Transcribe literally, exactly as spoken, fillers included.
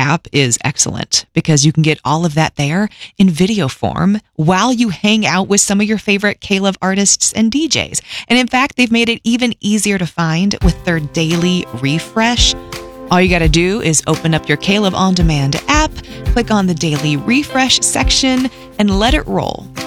app is excellent because you can get all of that there in video form while you hang out with some of your favorite K-Love artists and D Js. And in fact, they've made it even easier to find with their daily refresh. All you got to do is open up your K-Love On Demand app, click on the daily refresh section, and let it roll.